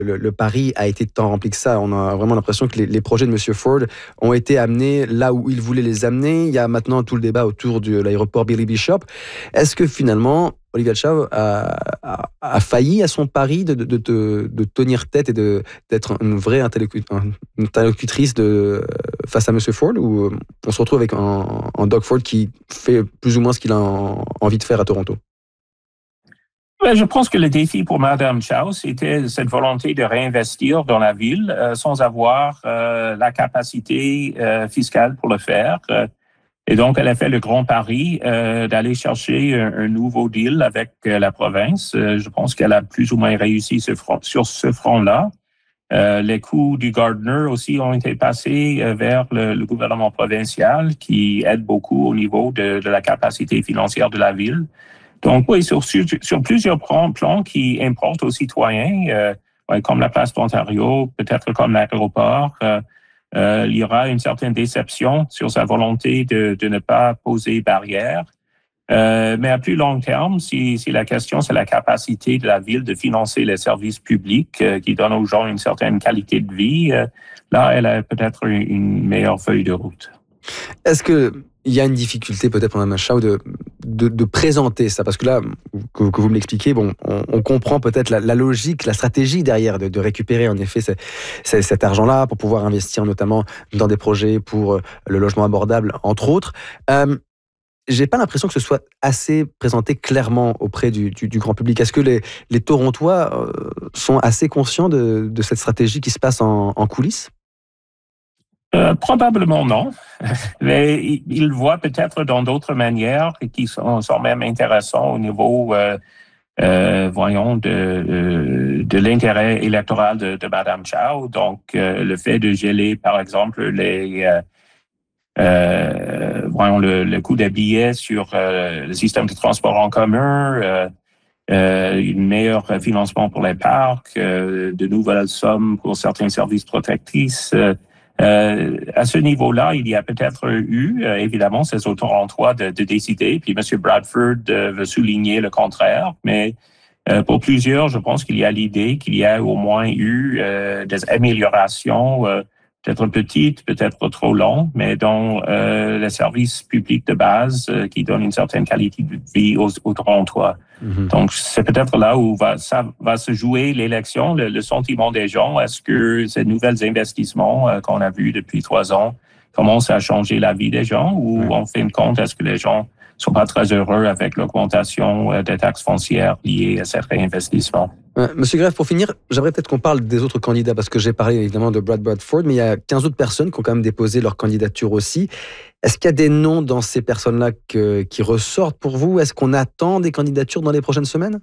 le pari a été tant rempli que ça. On a vraiment l'impression que les projets de M. Ford ont été amenés là où il voulait les amener. Il y a maintenant tout le débat autour de l'aéroport Billy Bishop. Est-ce que finalement, Olivia Chow a failli à son pari de tenir tête et d'être une vraie interlocutrice face à M. Ford, ou on se retrouve avec un Doug Ford qui fait plus ou moins ce qu'il a envie de faire à Toronto? Je pense que le défi pour Mme Chow, c'était cette volonté de réinvestir dans la ville sans avoir la capacité fiscale pour le faire. Et donc, elle a fait le grand pari d'aller chercher un nouveau deal avec la province. Je pense qu'elle a plus ou moins réussi sur ce front-là. Les coûts du Gardner aussi ont été passés vers le gouvernement provincial qui aide beaucoup au niveau de la capacité financière de la ville. Donc, oui, sur plusieurs plans qui importent aux citoyens, comme la place d'Ontario, peut-être comme l'aéroport, il y aura une certaine déception sur sa volonté de ne pas poser barrière. Mais à plus long terme, si la question, c'est la capacité de la ville de financer les services publics qui donnent aux gens une certaine qualité de vie, là, elle a peut-être une meilleure feuille de route. Est-ce qu'il y a une difficulté peut-être pour Mme Chow de présenter ça? Parce que là, que vous me l'expliquez, on comprend peut-être la logique, la stratégie derrière de récupérer en effet cet argent-là pour pouvoir investir notamment dans des projets pour le logement abordable, entre autres. J'ai pas l'impression que ce soit assez présenté clairement auprès du grand public. Est-ce que les Torontois sont assez conscients de cette stratégie qui se passe en coulisses? Probablement non, mais ils voient peut-être dans d'autres manières qui sont même intéressants au niveau, voyons, de l'intérêt électoral de Mme Chow. Donc, le fait de geler, par exemple, le coût des billets sur le système de transport en commun, un meilleur financement pour les parcs, de nouvelles sommes pour certains services protectrices. À ce niveau-là, il y a peut-être eu, évidemment, ces Torontois de décider, puis M. Bradford veut souligner le contraire, mais pour plusieurs, je pense qu'il y a l'idée qu'il y a au moins eu des améliorations, peut-être petites, peut-être trop longues, mais dans les services publics de base qui donnent une certaine qualité de vie aux Torontois. Mm-hmm. Donc, c'est peut-être là où ça va se jouer l'élection, le sentiment des gens. Est-ce que ces nouveaux investissements qu'on a vus depuis 3 ans commencent à changer la vie des gens, ou en fin de compte, est-ce que les gens sont pas très heureux avec l'augmentation des taxes foncières liées à cet réinvestissement? Monsieur Greff, pour finir, j'aimerais peut-être qu'on parle des autres candidats, parce que j'ai parlé évidemment de Brad Bradford, mais il y a 15 autres personnes qui ont quand même déposé leur candidature aussi. Est-ce qu'il y a des noms dans ces personnes-là qui ressortent pour vous? Est-ce qu'on attend des candidatures dans les prochaines semaines?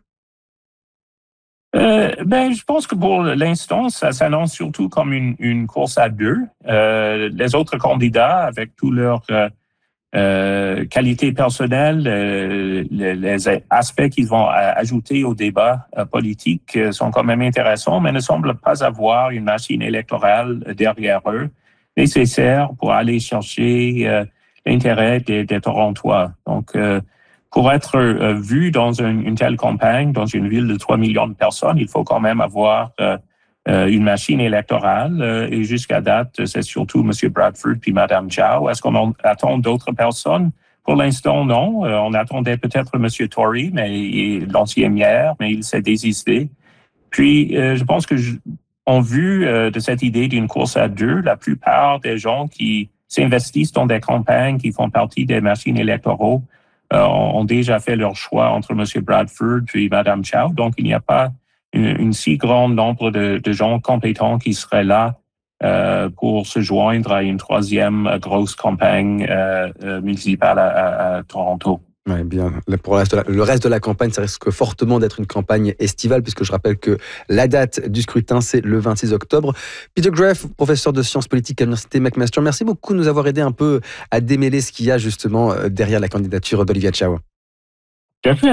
Je pense que pour l'instant, ça s'annonce surtout comme une course à deux. Les autres candidats, avec tous leurs qualités personnelles, les aspects qu'ils vont ajouter au débat politique sont quand même intéressants, mais ne semblent pas avoir une machine électorale derrière eux nécessaire pour aller chercher l'intérêt des Torontois. Donc, pour être vu dans une telle campagne, dans une ville de 3 millions de personnes, il faut quand même avoir une machine électorale. Et jusqu'à date, c'est surtout M. Bradford puis Mme Chow. Est-ce qu'on attend d'autres personnes? Pour l'instant, non. On attendait peut-être M. Tory, mais l'ancien maire, mais il s'est désisté. Puis, je pense que en vue de cette idée d'une course à deux, la plupart des gens qui s'investissent dans des campagnes qui font partie des machines électoraux ont déjà fait leur choix entre M. Bradford puis Mme Chow. Donc, il n'y a pas une si grand nombre de gens compétents qui seraient là pour se joindre à une troisième grosse campagne municipale à Toronto. Oui, bien. Pour le reste de la campagne, ça risque fortement d'être une campagne estivale, puisque je rappelle que la date du scrutin, c'est le 26 octobre. Peter Greff, professeur de sciences politiques à l'Université McMaster, merci beaucoup de nous avoir aidé un peu à démêler ce qu'il y a justement derrière la candidature d'Olivia Chow. Bien fait.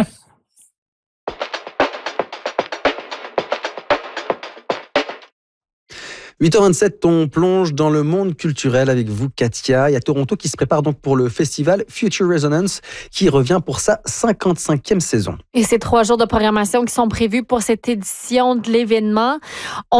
8h27, on plonge dans le monde culturel avec vous, Katia. Il y a Toronto qui se prépare donc pour le festival Future Resonance qui revient pour sa 55e saison. Et c'est 3 jours de programmation qui sont prévus pour cette édition de l'événement.